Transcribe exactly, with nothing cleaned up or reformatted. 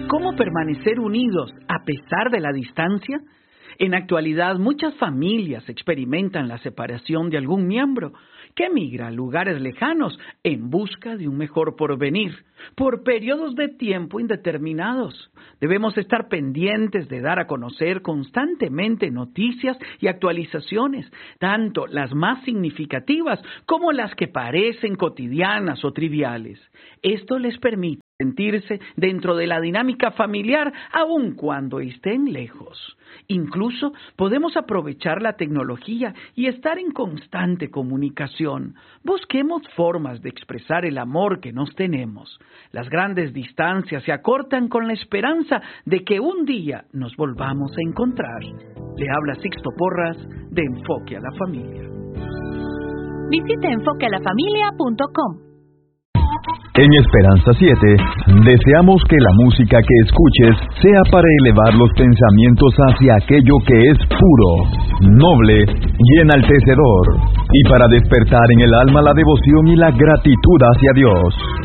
¿Cómo permanecer unidos a pesar de la distancia? En la actualidad, muchas familias experimentan la separación de algún miembro que emigra a lugares lejanos en busca de un mejor porvenir, por periodos de tiempo indeterminados. Debemos estar pendientes de dar a conocer constantemente noticias y actualizaciones, tanto las más significativas como las que parecen cotidianas o triviales. Esto les permite sentirse dentro de la dinámica familiar aun cuando estén lejos. Incluso podemos aprovechar la tecnología y estar en constante comunicación. Busquemos formas de expresar el amor que nos tenemos. Las grandes distancias se acortan con la esperanza de que un día nos volvamos a encontrar. Le habla Sixto Porras de Enfoque a la Familia. Visite enfoque a la familia punto com. En Esperanza siete, deseamos que la música que escuches sea para elevar los pensamientos hacia aquello que es puro, noble y enaltecedor, y para despertar en el alma la devoción y la gratitud hacia Dios.